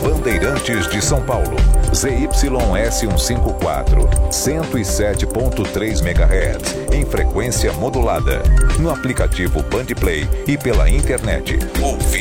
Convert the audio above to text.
Bandeirantes de São Paulo. ZYS154, 107.3 MHz, em frequência modulada. No aplicativo Bandplay e pela internet. Ouvi